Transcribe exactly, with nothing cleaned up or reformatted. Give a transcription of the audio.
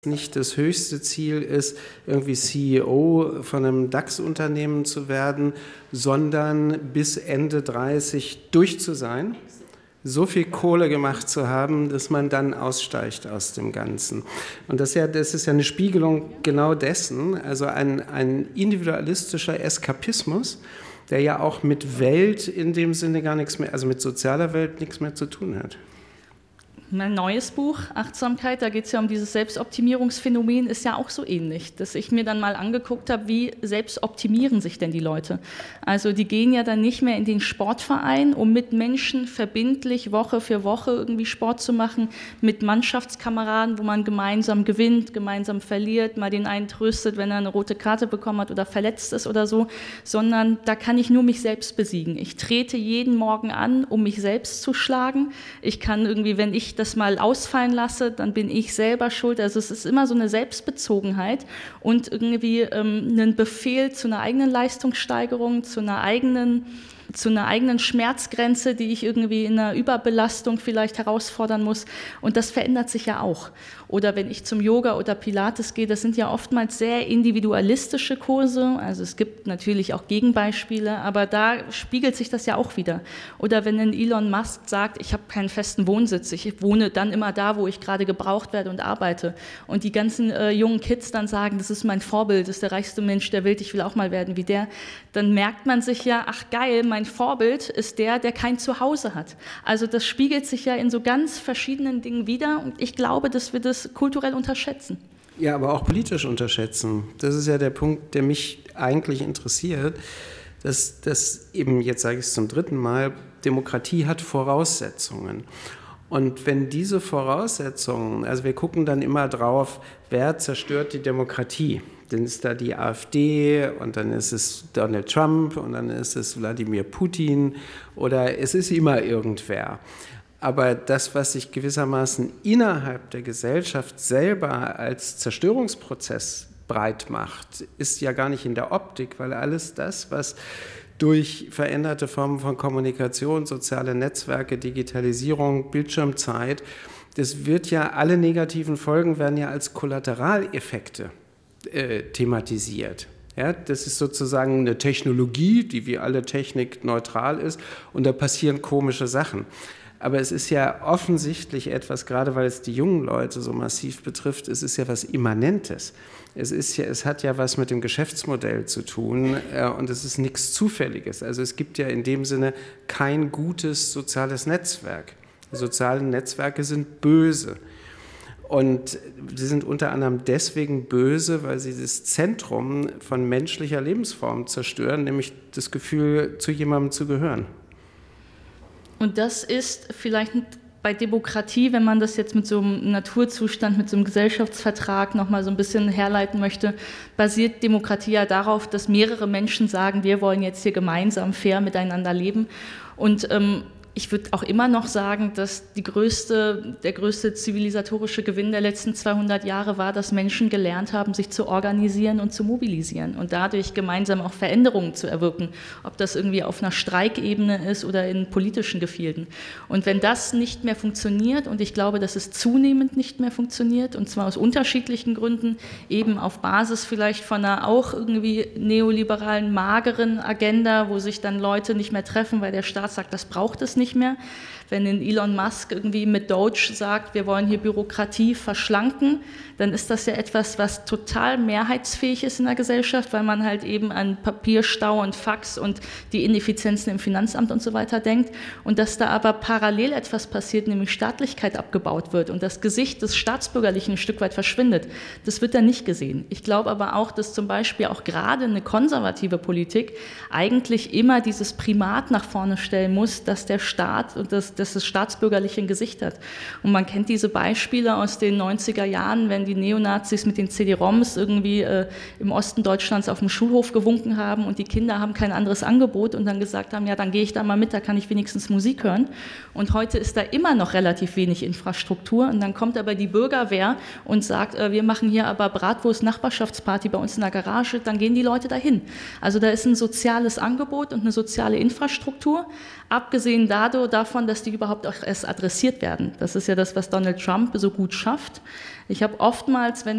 nicht das höchste Ziel ist, irgendwie C E O von einem DAX-Unternehmen zu werden, sondern bis Ende dreißig durch zu sein, so viel Kohle gemacht zu haben, dass man dann aussteigt aus dem Ganzen. Und das ist ja, das ist ja eine Spiegelung genau dessen, also ein, ein individualistischer Eskapismus, der ja auch mit Welt in dem Sinne gar nichts mehr, also mit sozialer Welt nichts mehr zu tun hat. Mein neues Buch, Achtsamkeit, da geht es ja um dieses Selbstoptimierungsphänomen, ist ja auch so ähnlich, dass ich mir dann mal angeguckt habe, wie selbst optimieren sich denn die Leute. Also die gehen ja dann nicht mehr in den Sportverein, um mit Menschen verbindlich Woche für Woche irgendwie Sport zu machen, mit Mannschaftskameraden, wo man gemeinsam gewinnt, gemeinsam verliert, mal den einen tröstet, wenn er eine rote Karte bekommen hat oder verletzt ist oder so, sondern da kann ich nur mich selbst besiegen. Ich trete jeden Morgen an, um mich selbst zu schlagen. Ich kann irgendwie, wenn ich das mal ausfallen lasse, dann bin ich selber schuld. Also es ist immer so eine Selbstbezogenheit und irgendwie ähm, ein Befehl zu einer eigenen Leistungssteigerung, zu einer eigenen, zu einer eigenen Schmerzgrenze, die ich irgendwie in einer Überbelastung vielleicht herausfordern muss. Und das verändert sich ja auch. Oder wenn ich zum Yoga oder Pilates gehe, das sind ja oftmals sehr individualistische Kurse. Also es gibt natürlich auch Gegenbeispiele, aber da spiegelt sich das ja auch wieder. Oder wenn ein Elon Musk sagt, ich habe keinen festen Wohnsitz, ich wohne dann immer da, wo ich gerade gebraucht werde und arbeite. Und die ganzen äh, jungen Kids dann sagen, das ist mein Vorbild, das ist der reichste Mensch der Welt, ich will auch mal werden wie der. Dann merkt man sich ja, ach geil, mein Vorbild ist der, der kein Zuhause hat. Also das spiegelt sich ja in so ganz verschiedenen Dingen wider und ich glaube, dass wir das kulturell unterschätzen. Ja, aber auch politisch unterschätzen. Das ist ja der Punkt, der mich eigentlich interessiert, dass das eben, jetzt sage ich es zum dritten Mal, Demokratie hat Voraussetzungen. Und wenn diese Voraussetzungen, also wir gucken dann immer drauf, wer zerstört die Demokratie? Dann ist da die AfD und dann ist es Donald Trump und dann ist es Wladimir Putin oder es ist immer irgendwer. Aber das, was sich gewissermaßen innerhalb der Gesellschaft selber als Zerstörungsprozess breit macht, ist ja gar nicht in der Optik, weil alles das, was durch veränderte Formen von Kommunikation, soziale Netzwerke, Digitalisierung, Bildschirmzeit, das wird ja, alle negativen Folgen werden ja als Kollateraleffekte äh, thematisiert. Ja, das ist sozusagen eine Technologie, die wie alle Technik neutral ist und da passieren komische Sachen. Aber es ist ja offensichtlich etwas, gerade weil es die jungen Leute so massiv betrifft, es ist ja was Immanentes. Es ist ja, es hat ja was mit dem Geschäftsmodell zu tun äh, und es ist nichts Zufälliges. Also es gibt ja in dem Sinne kein gutes soziales Netzwerk. Die sozialen Netzwerke sind böse. Und sie sind unter anderem deswegen böse, weil sie das Zentrum von menschlicher Lebensform zerstören, nämlich das Gefühl, zu jemandem zu gehören. Und das ist vielleicht bei Demokratie, wenn man das jetzt mit so einem Naturzustand, mit so einem Gesellschaftsvertrag nochmal so ein bisschen herleiten möchte, basiert Demokratie ja darauf, dass mehrere Menschen sagen, wir wollen jetzt hier gemeinsam fair miteinander leben. Und ähm, ich würde auch immer noch sagen, dass die größte, der größte zivilisatorische Gewinn der letzten zweihundert Jahre war, dass Menschen gelernt haben, sich zu organisieren und zu mobilisieren und dadurch gemeinsam auch Veränderungen zu erwirken, ob das irgendwie auf einer Streikebene ist oder in politischen Gefilden. Und wenn das nicht mehr funktioniert, und ich glaube, dass es zunehmend nicht mehr funktioniert, und zwar aus unterschiedlichen Gründen, eben auf Basis vielleicht von einer auch irgendwie neoliberalen, mageren Agenda, wo sich dann Leute nicht mehr treffen, weil der Staat sagt, das braucht es nicht. nicht mehr. Wenn ein Elon Musk irgendwie mit Doge sagt, wir wollen hier Bürokratie verschlanken, dann ist das ja etwas, was total mehrheitsfähig ist in der Gesellschaft, weil man halt eben an Papierstau und Fax und die Ineffizienzen im Finanzamt und so weiter denkt. Und dass da aber parallel etwas passiert, nämlich Staatlichkeit abgebaut wird und das Gesicht des Staatsbürgerlichen ein Stück weit verschwindet, das wird dann nicht gesehen. Ich glaube aber auch, dass zum Beispiel auch gerade eine konservative Politik eigentlich immer dieses Primat nach vorne stellen muss, dass der Staat und das dass das Staatsbürgerliche ein Gesicht hat. Und man kennt diese Beispiele aus den neunziger Jahren, wenn die Neonazis mit den C D-ROMs irgendwie äh, im Osten Deutschlands auf dem Schulhof gewunken haben und die Kinder haben kein anderes Angebot und dann gesagt haben, ja, dann gehe ich da mal mit, da kann ich wenigstens Musik hören. Und heute ist da immer noch relativ wenig Infrastruktur und dann kommt aber die Bürgerwehr und sagt, äh, wir machen hier aber Bratwurst-Nachbarschaftsparty bei uns in der Garage, dann gehen die Leute dahin. Also da ist ein soziales Angebot und eine soziale Infrastruktur. Abgesehen davon, dadurch, davon, dass die überhaupt auch erst adressiert werden. Das ist ja das, was Donald Trump so gut schafft. Ich habe oftmals, wenn